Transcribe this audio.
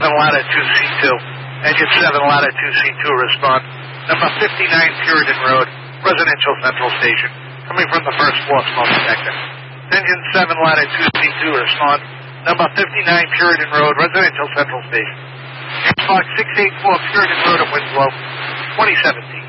Latitude C2. Engine 7, Latitude C2, respond. Number 59 Puritan Road, Residential Central Station. Coming from the first floor smoke detector. Engine 7, Latitude C2, respond. Number 59 Puritan Road, Residential Central Station. Fox 684 Puritan Road at Winslow, 2017.